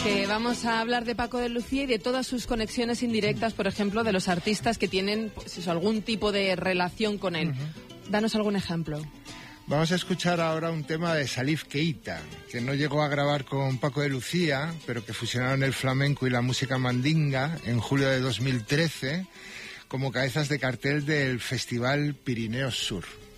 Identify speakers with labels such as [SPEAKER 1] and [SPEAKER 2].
[SPEAKER 1] Que vamos a hablar de Paco de Lucía y de todas sus conexiones indirectas, por ejemplo, de los artistas que tienen pues, algún tipo de relación con él. Danos algún ejemplo.
[SPEAKER 2] Vamos a escuchar ahora un tema de Salif Keita, que no llegó a grabar con Paco de Lucía, pero que fusionaron el flamenco y la música mandinga en julio de 2013 como cabezas de cartel del Festival Pirineos Sur.